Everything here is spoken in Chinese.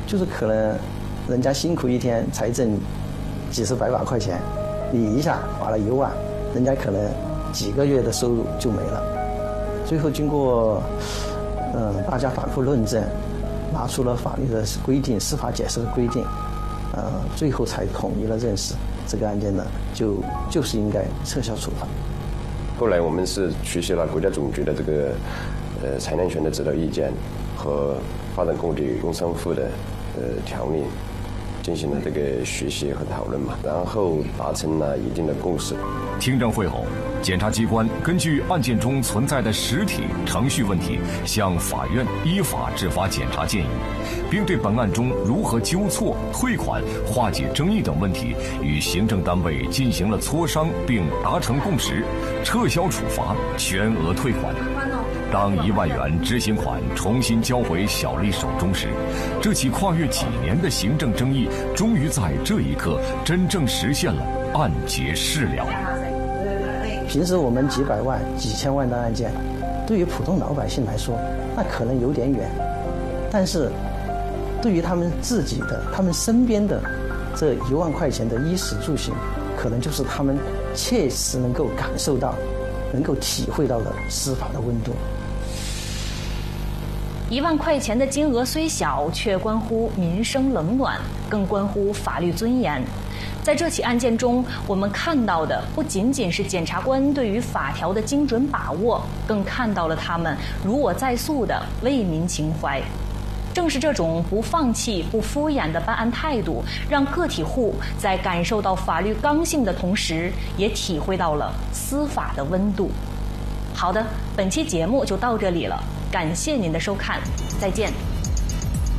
就是可能人家辛苦一天才挣几十百把块钱，你一下花了1万，人家可能几个月的收入就没了。最后经过大家反复论证，拿出了法律的规定、司法解释的规定，最后才统一了认识，这个案件呢就是应该撤销处罚。 后来我们是学习了国家总局的这个财产权的指导意见和发展工地工商户的条例，进行了这个学习和讨论嘛，然后达成了一定的共识。 听证会后，检察机关根据案件中存在的实体程序问题，向法院依法制发检察建议，并对本案中如何纠错、退款、化解争议等问题与行政单位进行了磋商，并达成共识，撤销处罚，全额退款。当1万元执行款重新交回小丽手中时，这起跨越几年的行政争议终于在这一刻真正实现了案结事了。 平时我们几百万、几千万的案件，对于普通老百姓来说，那可能有点远，但是对于他们自己的、他们身边的这1万块钱的衣食住行，可能就是他们切实能够感受到、能够体会到的司法的温度。 1万块钱的金额虽小，却关乎民生冷暖，更关乎法律尊严。在这起案件中，我们看到的不仅仅是检察官对于法条的精准把握，更看到了他们如我在诉的为民情怀。正是这种不放弃、不敷衍的办案态度，让个体户在感受到法律刚性的同时，也体会到了司法的温度。好的，本期节目就到这里了，感谢您的收看，再见。